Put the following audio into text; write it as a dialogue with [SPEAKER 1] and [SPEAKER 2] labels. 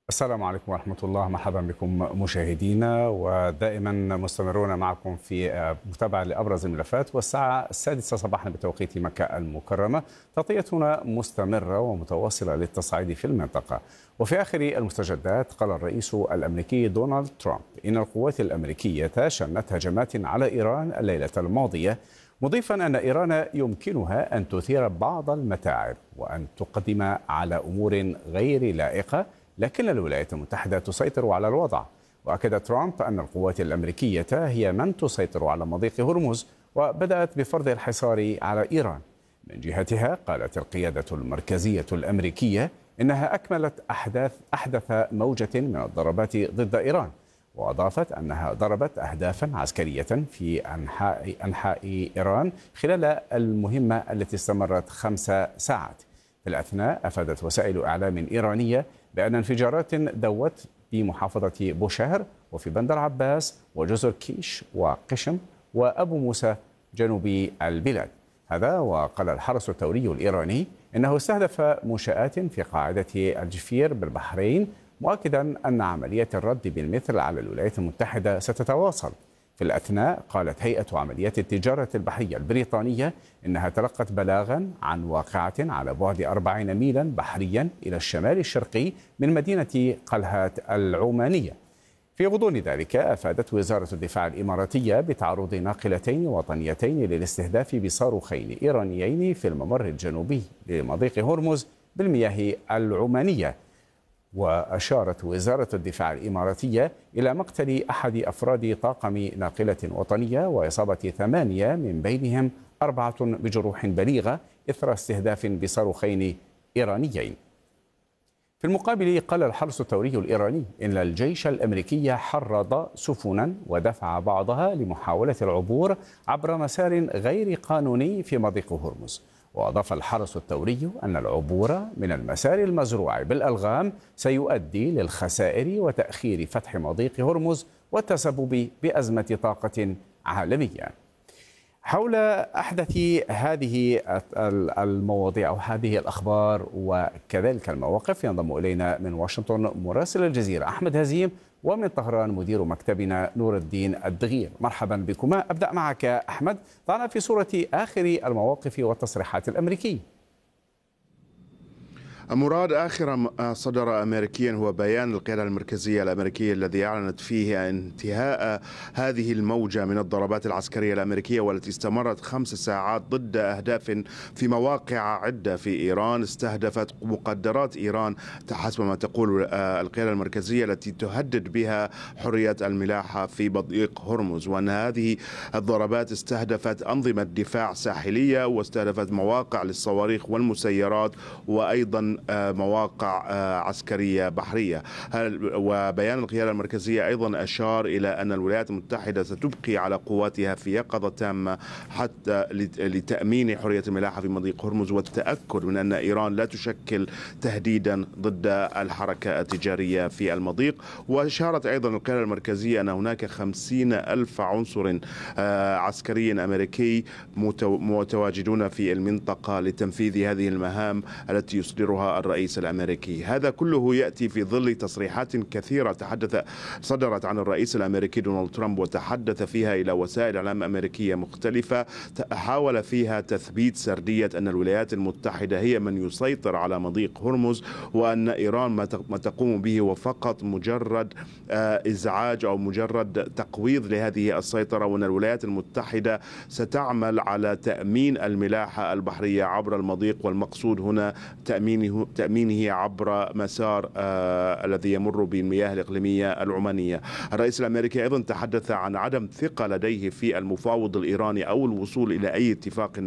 [SPEAKER 1] السلام عليكم ورحمة الله. مرحبا بكم مشاهدينا، ودائما مستمرون معكم في متابعة لأبرز الملفات. والساعة 6 صباحا بتوقيت مكة المكرمة تغطيتنا مستمرة ومتواصلة للتصعيد في المنطقة. وفي آخر المستجدات قال الرئيس الأمريكي دونالد ترامب إن القوات الأمريكية شنت هجمات على إيران الليلة الماضية، مضيفا أن إيران يمكنها أن تثير بعض المتاعب وأن تقدم على أمور غير لائقة، لكن الولايات المتحدة تسيطر على الوضع. وأكد ترامب أن القوات الأمريكية هي من تسيطر على مضيق هرمز، وبدأت بفرض الحصار على إيران. من جهتها قالت القيادة المركزية الأمريكية إنها أكملت أحدث موجة من الضربات ضد إيران، وأضافت أنها ضربت أهدافا عسكرية في أنحاء إيران خلال المهمة التي استمرت 5 ساعات. في الأثناء أفادت وسائل إعلام إيرانية بأن انفجارات دوت في محافظة بوشهر وفي بندر عباس وجزر كيش وقشم وأبو موسى جنوب البلاد. هذا وقال الحرس الثوري الإيراني إنه استهدف منشآت في قاعدة الجفير بالبحرين، مؤكدا أن عملية الرد بالمثل على الولايات المتحدة ستتواصل. في الأثناء قالت هيئة عمليات التجارة البحرية البريطانية إنها تلقت بلاغا عن واقعة على بعد 40 ميلا بحريا إلى الشمال الشرقي من مدينة قلهات العمانية. في غضون ذلك أفادت وزارة الدفاع الإماراتية بتعرض ناقلتين وطنيتين للاستهداف بصاروخين إيرانيين في الممر الجنوبي لمضيق هرمز بالمياه العمانية. وأشارت وزارة الدفاع الإماراتية إلى مقتل أحد أفراد طاقم ناقلة وطنية وإصابة 8 من بينهم 4 بجروح بليغة إثر استهداف بصاروخين إيرانيين. في المقابل قال الحرس الثوري الإيراني إن الجيش الأمريكي حرض سفنا ودفع بعضها لمحاولة العبور عبر مسار غير قانوني في مضيق هرمز. وأضاف الحرس الثوري أن العبور من المسار المزروع بالألغام سيؤدي للخسائر وتأخير فتح مضيق هرمز والتسبب بأزمة طاقة عالمية. حول أحدث هذه المواضيع أو هذه الأخبار وكذلك المواقف ينضم إلينا من واشنطن مراسل الجزيرة أحمد هزيم، ومن طهران مدير مكتبنا نور الدين الدغير. مرحبا بكما. أبدأ معك أحمد، ضعنا في صورة آخر المواقف والتصريحات الأمريكية.
[SPEAKER 2] مراد، آخر ما صدر أمريكيا هو بيان القيادة المركزية الأمريكية الذي أعلنت فيه انتهاء هذه الموجة من الضربات العسكرية الأمريكية والتي استمرت 5 ساعات ضد أهداف في مواقع عدة في إيران استهدفت مقدرات إيران حسب ما تقول القيادة المركزية التي تهدد بها حرية الملاحة في مضيق هرمز، وأن هذه الضربات استهدفت أنظمة دفاع ساحلية واستهدفت مواقع للصواريخ والمسيرات وأيضا مواقع عسكرية بحرية. وبيان القيادة المركزية أيضا أشار إلى أن الولايات المتحدة ستبقي على قواتها في يقظة تامة حتى لتأمين حرية الملاحة في مضيق هرمز والتأكد من أن إيران لا تشكل تهديدا ضد الحركة التجارية في المضيق. وأشارت أيضا القيادة المركزية أن هناك 50,000 عنصر عسكري أمريكي متواجدون في المنطقة لتنفيذ هذه المهام التي يصدرها الرئيس الأمريكي. هذا كله يأتي في ظل تصريحات كثيرة صدرت عن الرئيس الأمريكي دونالد ترامب، وتحدث فيها إلى وسائل إعلام أمريكية مختلفة، حاول فيها تثبيت سردية أن الولايات المتحدة هي من يسيطر على مضيق هرمز، وأن إيران ما تقوم به هو فقط مجرد إزعاج أو مجرد تقويض لهذه السيطرة، وأن الولايات المتحدة ستعمل على تأمين الملاحة البحرية عبر المضيق، والمقصود هنا تأمينه عبر مسار الذي يمر بالمياه الإقليمية العمانية. الرئيس الأمريكي أيضا تحدث عن عدم ثقة لديه في المفاوض الإيراني أو الوصول إلى أي اتفاق